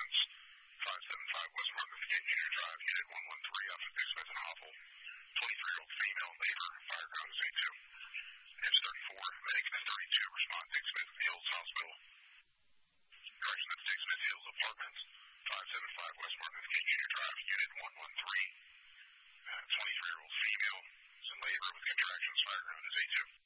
Apartments, 575 West Martin Luther King Jr. Drive, Unit 113, Officer Smith and Hoffel. 23-year-old female, labor, fireground is A2. It's 34, medic is 32, respond Dick Smith Hills Hospital. Correction, that's Dick Smith Hills Apartments, 575 West Martin Luther King Jr. Drive, Unit 113. 23-year-old female is in labor with contractions, fireground is A2.